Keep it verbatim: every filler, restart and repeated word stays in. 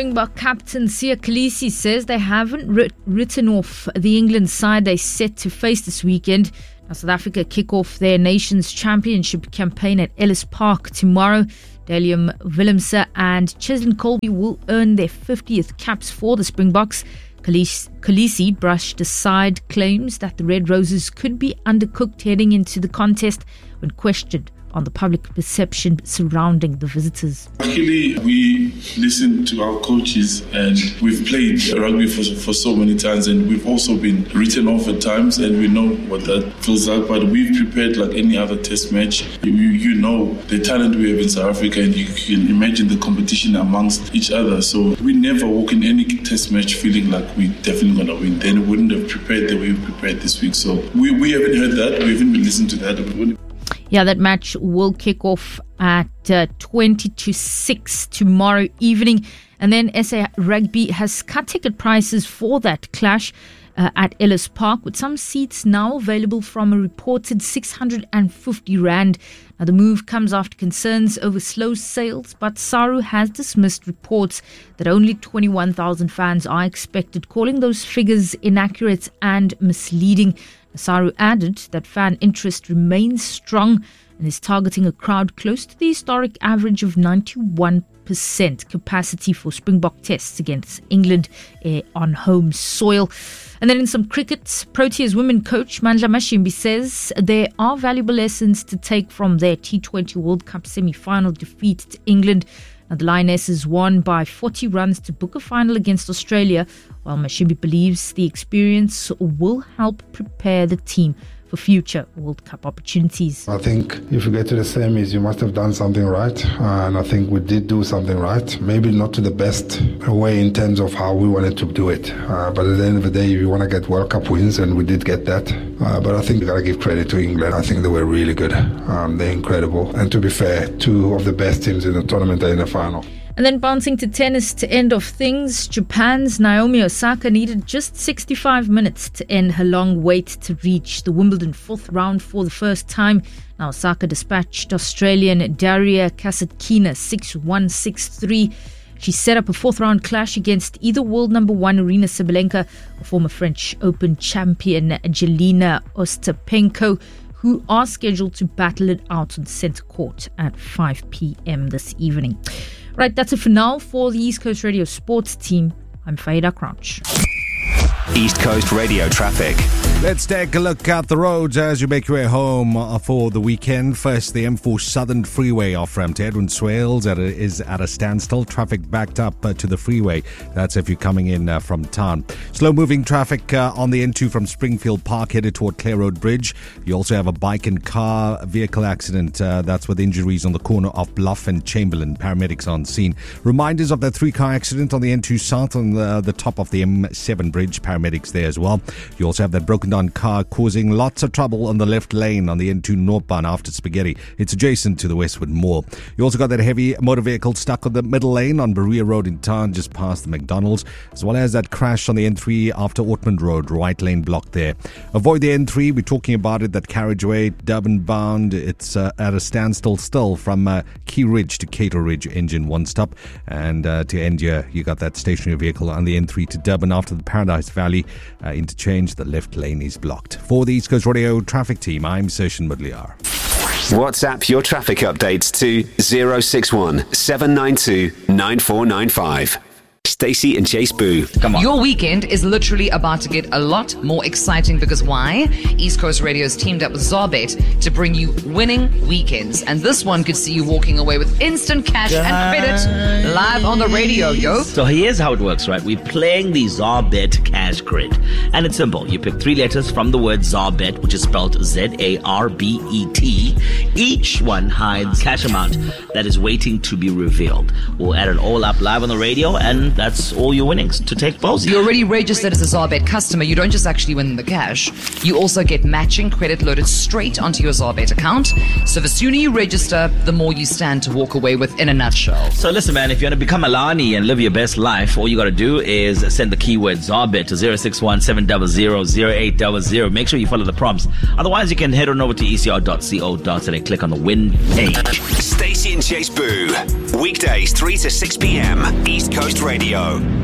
Springbok captain Siya Kolisi says they haven't writ- written off the England side they set to face this weekend. Now, South Africa kick off their Nations Championship campaign at Ellis Park tomorrow. Dalium Willemse and Cheslin Kolbe will earn their fiftieth caps for the Springboks. Kolisi brushed aside claims that the Red Roses could be undercooked heading into the contest when questioned on the public perception surrounding the visitors. Luckily, we listen to our coaches, and we've played rugby for, for so many times, and we've also been written off at times, and we know what that feels like. But we've prepared like any other test match. You, you know the talent we have in South Africa, and you can imagine the competition amongst each other. So we never walk in any test match feeling like we're definitely going to win. Then we wouldn't have prepared the way we prepared this week. So we, we haven't heard that. We haven't been listening to that. Yeah, that match will kick off at uh, twenty to six tomorrow evening. And then S A Rugby has cut ticket prices for that clash uh, at Ellis Park, with some seats now available from a reported six hundred fifty rand. Now, the move comes after concerns over slow sales, but SARU has dismissed reports that only twenty-one thousand fans are expected, calling those figures inaccurate and misleading. SARU added that fan interest remains strong and is targeting a crowd close to the historic average of ninety-one percent capacity for Springbok tests against England uh, on home soil. And then in some cricket, Proteas women coach Mandla Mashimbi says there are valuable lessons to take from their T twenty World Cup semi-final defeat to England. Now, the Lionesses won by forty runs to book a final against Australia, while Mashimbi believes the experience will help prepare the team for future World Cup opportunities. I think if you get to the semis, you must have done something right. Uh, and I think we did do something right. Maybe not to the best way in terms of how we wanted to do it. Uh, but at the end of the day, you want to get World Cup wins, and we did get that. Uh, but I think you got to give credit to England. I think they were really good. Um, they're incredible. And to be fair, two of the best teams in the tournament are in the final. And then bouncing to tennis to end of things, Japan's Naomi Osaka needed just sixty-five minutes to end her long wait to reach the Wimbledon fourth round for the first time. Now, Osaka dispatched Australian Daria Kasatkina six one, six three. She set up a fourth round clash against either world number one Aryna Sabalenka or former French Open champion Jelena Ostapenko, who are scheduled to battle it out on the centre court at five p.m. this evening. Right, that's it for now. For the East Coast Radio Sports team, I'm Faida Crouch. East Coast Radio traffic. Let's take a look at the roads as you make your way home for the weekend. First, the M four Southern Freeway off Rampton Edwin Swales is at a standstill. Traffic backed up uh, to the freeway. That's if you're coming in uh, from town. Slow-moving traffic uh, on the N two from Springfield Park headed toward Clare Road Bridge. You also have a bike and car vehicle accident. Uh, that's with injuries on the corner of Bluff and Chamberlain. Paramedics on scene. Reminders of that three-car accident on the N two South on the, the top of the M seven bridge. Paramedics there as well. You also have that broken down car causing lots of trouble on the left lane on the N two northbound after Spaghetti. It's adjacent to the Westwood Mall. You also got that heavy motor vehicle stuck on the middle lane on Berea Road in town just past the McDonald's, as well as that crash on the N three after Ortmond Road, right lane blocked there. Avoid the N three. We're talking about it, that carriageway, Durban bound. It's uh, at a standstill still from uh, Key Ridge to Cato Ridge, engine one stop. And uh, to end here, you got that stationary vehicle on the N three to Durban after the Paradise Valley uh, interchange. The left lane is blocked. For the East Coast Radio traffic team, I'm Session Mudliar. WhatsApp your traffic updates to zero six one, seven nine two, nine four nine five. Stacey and Chase Boo. Come on. Your weekend is literally about to get a lot more exciting because why? East Coast Radio's teamed up with Zarbet to bring you winning weekends. And this one could see you walking away with instant cash and credit live on the radio, yo. So here's how it works, right? We're playing the Zarbet Cash Grid. And it's simple. You pick three letters from the word Zarbet, which is spelled Z A R B E T. Each one hides cash amount that is waiting to be revealed. We'll add it all up live on the radio, and that's that's all your winnings to take Bozy. You're already registered as a Zarbet customer. You don't just actually win the cash. You also get matching credit loaded straight onto your Zarbet account. So the sooner you register, the more you stand to walk away with in a nutshell. So listen, man, if you want to become Alani and live your best life, all you got to do is send the keyword Zarbet to zero six one seven zero zero zero eight zero zero. Make sure you follow the prompts. Otherwise, you can head on over to e c r dot co dot za and click on the win page. Stacey and Chase Boo. Weekdays three to six p.m. East Coast Radio.